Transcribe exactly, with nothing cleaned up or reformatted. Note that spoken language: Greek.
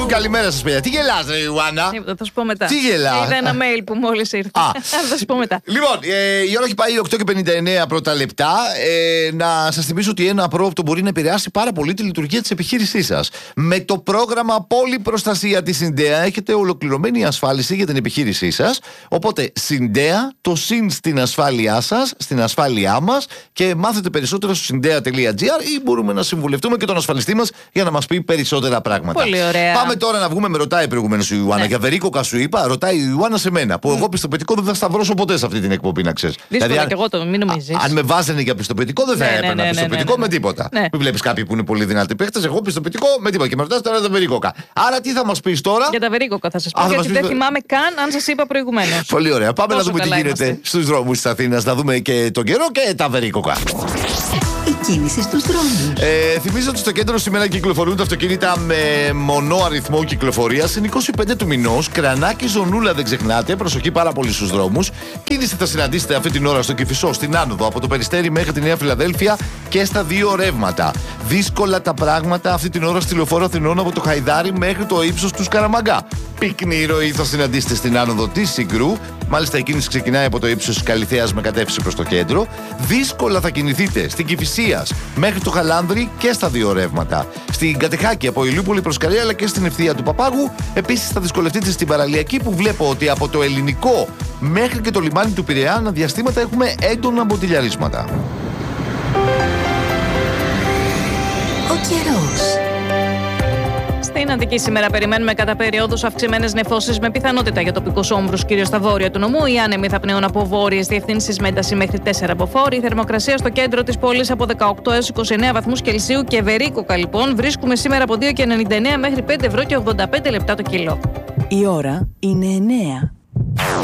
Καλημέρα σας, παιδιά. Τι γελάς, ρε Ιωάννα? Θα σου πω μετά. Τι γελάς? Είδα ένα mail που μόλις ήρθε. Θα σου πω μετά. Λοιπόν, ε, η ώρα έχει πάει οκτώ και πενήντα εννέα πρώτα λεπτά. Ε, να σας θυμίσω ότι ένα απρόοπτο μπορεί να επηρεάσει πάρα πολύ τη λειτουργία της επιχείρησής σας. Με το πρόγραμμα Πολυπροστασία της Συντέα έχετε ολοκληρωμένη ασφάλιση για την επιχείρησή σας. Οπότε, Συντέα, το συν στην ασφάλειά σας, στην ασφάλειά μας, και μάθετε περισσότερα στο συντέα τελεία τζι άρ ή μπορούμε να συμβουλευτούμε και τον ασφαλιστή μας για να μας πει περισσότερα πράγματα. Πολύ ωραία. Πάμε τώρα να βγούμε. Με ρωτάει προηγουμένως η Ιωάννα. Ναι. Για βερίκοκα σου είπα, ρωτάει η Ιωάννα σε μένα. Που mm. εγώ πιστοποιητικό δεν θα σταυρώσω ποτέ σε αυτή την εκπομπή, να ξέρεις. Δύσκολα δηλαδή, και εγώ το, μην νομίζεις. Αν με βάζανε για πιστοποιητικό, δεν θα ναι, έπαιρνα ναι, ναι, πιστοποιητικό ναι, ναι, ναι. με τίποτα. Ναι. Μην βλέπεις κάποιοι που είναι πολύ δυνατοί παίχτες. Εγώ πιστοποιητικό με τίποτα. Και με ρωτάς τώρα τα βερίκοκα. Άρα τι θα μας πεις τώρα? Για τα βερίκοκα θα σας πω. Α, γιατί δεν πεις... θυμάμαι καν αν σας είπα προηγουμένως. Πολύ ωραία. Πάμε Τόσο να δούμε τι γίνεται είμαστε. στους δρόμους της Αθήνας. Να δούμε και τον καιρό και τα βερίκοκα. Η κίνηση στους δρόμους. Ε, θυμίζω ότι στο κέντρο σήμερα κυκλοφορούν τα αυτοκίνητα με μονό αριθμό κυκλοφορίας. Είναι είκοσι πέντε του μηνός. Κρανάκι, ζωνούλα, δεν ξεχνάτε. Προσοχή πάρα πολύ στους δρόμους. Κίνηση θα συναντήσετε αυτή την ώρα στο Κηφισό, στην άνοδο από το Περιστέρι μέχρι τη Νέα Φιλαδέλφια και στα δύο ρεύματα. Δύσκολα τα πράγματα αυτή την ώρα στη Λεωφόρο Αθηνών από το Χαϊδάρι μέχρι το ύψος του Σκαραμαγκά. Πυκνή ροή θα συναντήσετε στην άνοδο της Συγκρού. Μάλιστα η κίνηση ξεκινάει από το ύψος της Καλιθέας με κατεύθυνση προς το κέντρο. Δύσκολα θα κινηθείτε στην Κηφισίας μέχρι το Χαλάνδρι και στα δύο ρεύματα. Στην Κατεχάκη από Ηλιούπολη προς Καρία αλλά και στην ευθεία του Παπάγου. Επίσης θα δυσκολευτείτε στην Παραλιακή που βλέπω ότι από το Ελληνικό μέχρι και το λιμάνι του Πειραιά αναδιαστήματα έχουμε έντονα μποτιλιαρίσματα. Ο καιρός. Στην Αττική σήμερα περιμένουμε κατά περιόδους αυξημένες νεφώσεις με πιθανότητα για τοπικούς όμβρους, κυρίως στα βόρεια του νομού. Οι άνεμοι θα πνέουν από βόρειες διευθύνσεις με ένταση μέχρι τέσσερα μποφόρ. Η θερμοκρασία στο κέντρο της πόλης από δεκαοκτώ έως είκοσι εννέα βαθμούς Κελσίου και βερίκοκα λοιπόν βρίσκουμε σήμερα από δύο και ενενήντα εννέα μέχρι πέντε ευρώ και ογδόντα πέντε λεπτά το κιλό. Η ώρα είναι εννέα.